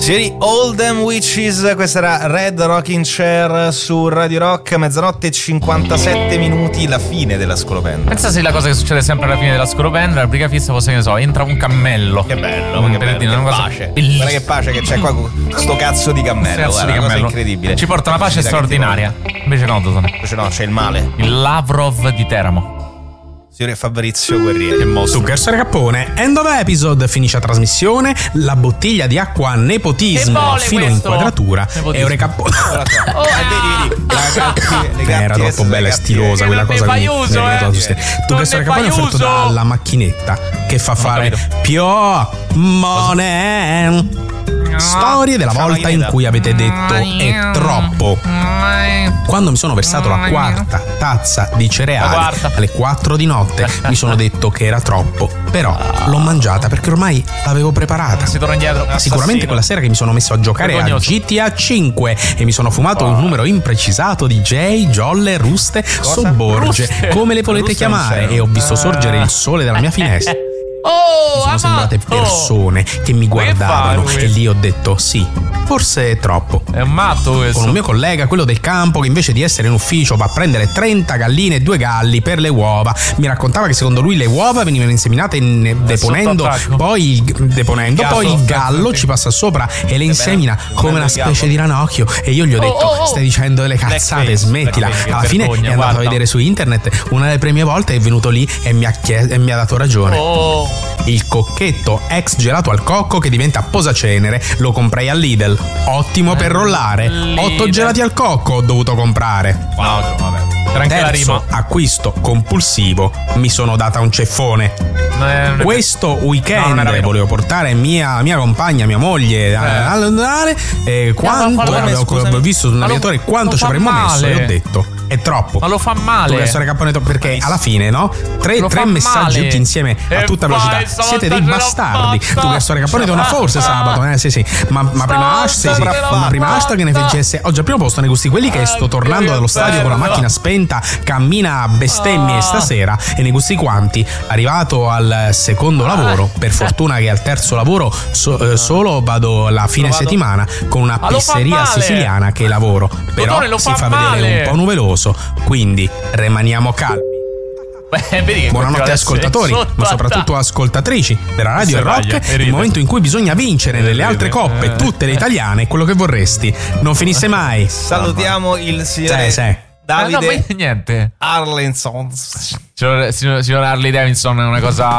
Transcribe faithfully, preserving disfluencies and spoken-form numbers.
Signori, All Them Witches, questa era Red Rocking Chair su Radio Rock, mezzanotte e cinquantasette minuti, la fine della scolopendra. Pensa se la cosa che succede sempre alla fine della scolopendra, la briga fissa fosse, che ne so, entra un cammello. Che bello, mm, che per bello, dire, che una cosa pace. bellissima. Guarda che pace che c'è qua con sto cazzo di cammello, Cazzo guarda, di una cosa cammello. incredibile. Ci porta una pace straordinaria. Invece no, Dotone. Invece no, c'è il male. Il Lavrov di Teramo. Signore Fabrizio Guerrieri. Che mostro. Su Cursore Cappone, end of episode, finisce la trasmissione, la bottiglia di acqua nepotismo, filo questo? inquadratura, Nepotismo. Eure Cappone. Oh, eh, vedi, vedi, la gatti- le Eh, era gatti troppo bella e stilosa quella non ne cosa. fai che mi- uso, mi è eh. venuta su- Tu Non Cursore ne Cappone è fai offerto uso. dalla macchinetta che fa fare capito. Pio Mone. Storie della Ciao, volta in macchinetta. cui avete detto è troppo. Quando mi sono versato la quarta tazza di La cereali quarta. alle quattro di notte, mi sono detto che era troppo. Però l'ho mangiata perché ormai l'avevo preparata. Si torna indietro. Sicuramente quella sera che mi sono messo a giocare a Vergognoso. G T A cinque e mi sono fumato un numero imprecisato di J, Jolle, Ruste, Sobborge, Ruste? come le volete Ruste non chiamare, c'era. e ho visto sorgere il sole dalla mia finestra. Oh, Mi sono sembrate amato. persone che mi Ma che guardavano fa lui? e lì ho detto sì, forse è troppo. È un matto questo. Con un mio collega, quello del campo, che invece di essere in ufficio va a prendere trenta galline e due galli per le uova, mi raccontava che secondo lui le uova venivano inseminate in- deponendo, sottoattacco. poi il, deponendo, Gallo, poi il gallo cazzo, ci passa sopra e le insemina bello, come bello una il specie gallo. di ranocchio. E io gli ho Oh, detto oh, oh. stai dicendo delle cazzate, Blackface, smettila. blackface, che Alla fine vergogna, è andato guarda. a vedere su internet, una delle prime volte è venuto lì e mi ha, chiesto, e mi ha dato ragione. Oh. Il cocchetto ex gelato al cocco che diventa posacenere lo comprai al Lidl. Ottimo per rollare. Lidl. Otto gelati al cocco ho dovuto comprare. Wow, vabbè. C'era anche la Terzo rima. acquisto compulsivo. Mi sono data un ceffone. Non è- non è- Questo No, weekend non era vero. volevo portare mia, mia compagna, mia moglie a- ad andare. E quanto fallo- avevo scusami. visto sul Ma lo- navigatore quanto lo ci fa avremmo messo male. e ho detto è troppo. Ma lo fa Tu male. che storia Cappone, perché alla fine, no? Tre, Lo tre fa messaggi male. tutti insieme a E tutta vai, velocità. stavolta Siete dei ce l'ho bastardi. fatta. Tu che storia Cappone, Ce l'ho una forse fatta. sabato, eh? Sì, sì. Ma, ma prima hashtag, sì, sì. ce l'ho Ma prima hashtag che ne fatta. facesse. Oggi al primo posto nei gusti quelli che sto Eh, tornando che dallo stadio con la bello. macchina spenta, cammina a bestemmie Ah. stasera, e nei gusti quanti, arrivato al secondo lavoro, per fortuna che al terzo lavoro so- eh, solo vado la fine Lo vado. settimana con una Ma lo fa pizzeria male. siciliana che lavoro. Però Dottore, lo si fa fa vedere male. un po' nuvoloso, quindi rimaniamo calmi. Beh, vedi che Buonanotte continua ad essere ascoltatori, sotto ma a soprattutto ascoltatrici della radio e Sbaglia, rock. e Il ride. momento in cui bisogna vincere E nelle ride. altre coppe, Eh. tutte le italiane, è quello che vorresti. Non finisse mai. Salutiamo il signore Sì, sì. Davide Eh, no, poi niente. Arlenson. Signor, signor, signor Harley Davidson è una cosa